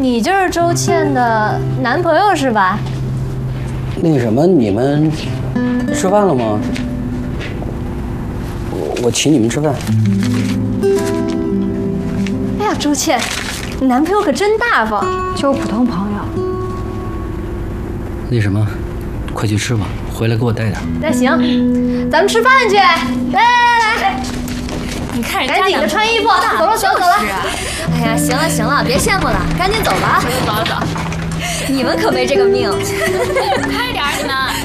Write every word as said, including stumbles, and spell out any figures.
你就是周倩的男朋友是吧？ 那什么，你们吃饭了吗？我我请你们吃饭。 哎呀，周倩，你男朋友可真大方，就是普通朋友。 那什么，快去吃吧，回来给我带点。 那行，咱们吃饭去。来来来来， 你看人家赶紧的穿衣服，走了走了走了。 哎呀，行了行了，别羡慕了，赶紧走吧。 走了走。 你们可没这个命。 快点儿你们。